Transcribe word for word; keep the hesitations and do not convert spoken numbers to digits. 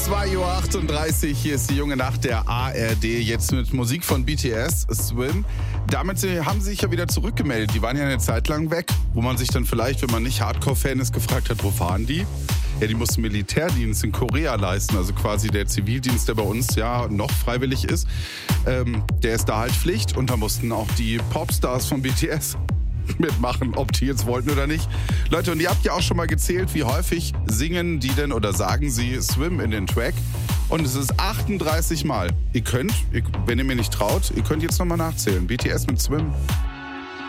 zwei Uhr achtunddreißig, hier ist die junge Nacht der A R D, jetzt mit Musik von B T S, Swim. Damit haben sie sich ja wieder zurückgemeldet, die waren ja eine Zeit lang weg, wo man sich dann vielleicht, wenn man nicht Hardcore-Fan ist, gefragt hat, wo fahren die? Ja, die mussten Militärdienst in Korea leisten, also quasi der Zivildienst, der bei uns ja noch freiwillig ist, ähm, der ist da halt Pflicht und da mussten auch die Popstars von B T S mitmachen, ob die jetzt wollten oder nicht. Leute, und ihr habt ja auch schon mal gezählt, wie häufig singen die denn oder sagen sie Swim in den Track. Und es ist achtunddreißig Mal. Ihr könnt, wenn ihr mir nicht traut, ihr könnt jetzt nochmal nachzählen. B T S mit Swim.